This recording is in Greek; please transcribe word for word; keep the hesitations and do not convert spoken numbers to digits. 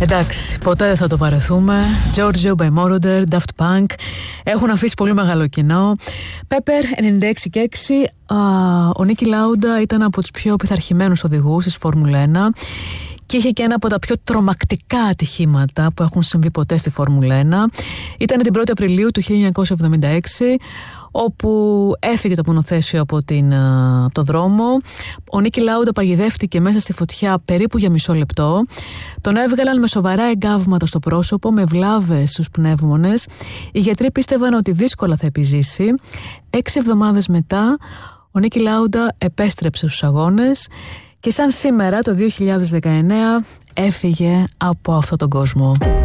Εντάξει, ποτέ δεν θα το βαρεθούμε. Giorgio by Moroder, Daft Punk έχουν αφήσει πολύ μεγάλο κοινό. Pepper ενενήντα έξι και έξι. Α, ο Νίκι Λάουντα ήταν από τους πιο πειθαρχημένους οδηγούς της Φόρμουλα ένα και είχε και ένα από τα πιο τρομακτικά ατυχήματα που έχουν συμβεί ποτέ στη Φόρμουλα ένα. Ήταν την πρώτη Απριλίου του χίλια εννιακόσια εβδομήντα έξι, όπου έφυγε το μονοθέσιο από, την, από το δρόμο. Ο Νίκι Λάουντα παγιδεύτηκε μέσα στη φωτιά περίπου για μισό λεπτό. Τον έβγαλαν με σοβαρά εγκάβματα στο πρόσωπο, με βλάβες στους πνεύμονες. Οι γιατροί πίστευαν ότι δύσκολα θα επιζήσει. Έξι εβδομάδες μετά, ο Νίκι Λάουντα επέστρεψε στους αγώνες και σαν σήμερα το δύο χιλιάδες δεκαεννέα έφυγε από αυτόν τον κόσμο.